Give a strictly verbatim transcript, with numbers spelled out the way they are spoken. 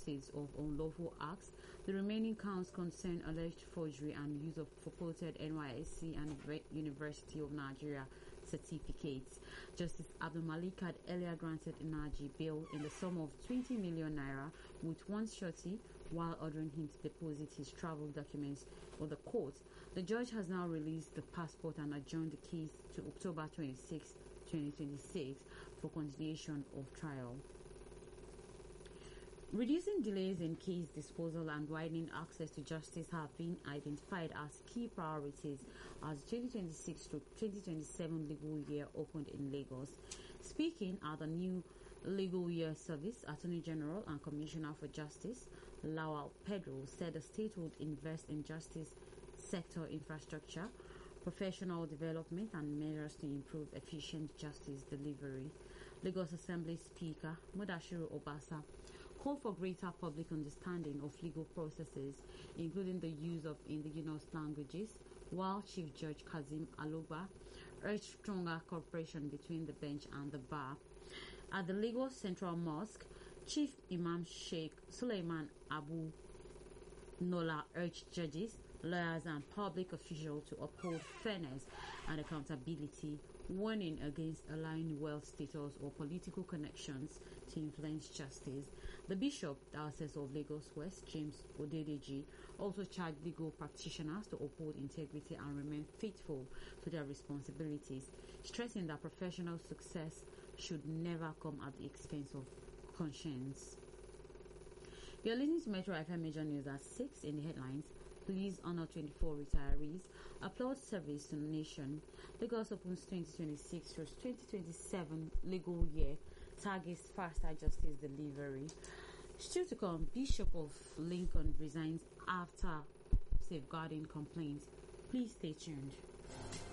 proceeds of unlawful acts. The remaining counts concern alleged forgery and use of purported N Y S C and University of Nigeria certificates. Justice Abdul Malik had earlier granted Inaji bail in the sum of twenty million naira with one surety while ordering him to deposit his travel documents for the court. The judge has now released the passport and adjourned the case to October twenty-sixth, twenty twenty-six for continuation of trial. Reducing delays in case disposal and widening access to justice have been identified as key priorities as twenty twenty-six to twenty twenty-seven legal year opened in Lagos. Speaking at the new Legal Year Service, Attorney General and Commissioner for Justice, Lawal Pedro, said the state would invest in justice sector infrastructure, professional development and measures to improve efficient justice delivery. Lagos Assembly Speaker Mudashiru Obasa called for greater public understanding of legal processes, including the use of indigenous languages, while Chief Judge Kazim Aloba urged stronger cooperation between the bench and the bar. At the Lagos Central Mosque, Chief Imam Sheikh Suleiman Abu Nola urged judges, lawyers and public officials to uphold fairness and accountability, warning against allowing wealth status or political connections to influence justice. The Bishop, Diocese of Lagos West, James Odedeji, also charged legal practitioners to uphold integrity and remain faithful to their responsibilities, stressing that professional success should never come at the expense of conscience. You're listening to Metro F M Major News at six in the headlines. Police honor twenty-four retirees. Applaud service to the nation. Lagos opens twenty twenty-six to twenty twenty-seven legal year. Targets faster justice delivery. Still to come, Bishop of Lincoln resigns after safeguarding complaints. Please stay tuned.